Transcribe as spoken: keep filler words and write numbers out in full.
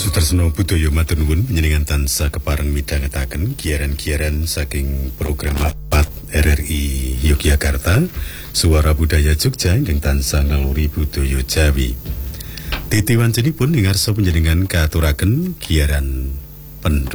Sutresno Budaya matur nuwun panjenengan tansah kepareng midhangetaken giaran-giaran saking program Apat R R I Yogyakarta, Suara Budaya Jogja ingkang tansah naluri budaya Jawi. Titi wancenipun ing ngarsa panjenengan katuraken giaran pendho